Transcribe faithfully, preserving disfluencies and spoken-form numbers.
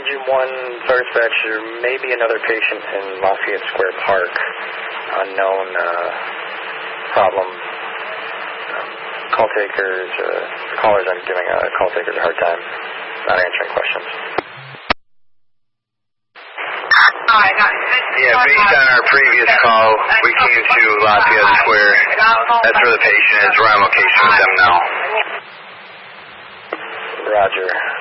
Belgium one, Fire Dispatch, there may be another patient in Lafayette Square Park. Unknown uh, problem. Um, call takers, uh, callers are giving uh, call takers a hard time, not answering questions. Yeah, based on our previous call, we came to Lafayette Square. That's where the patient is. We're on location with them now. Roger.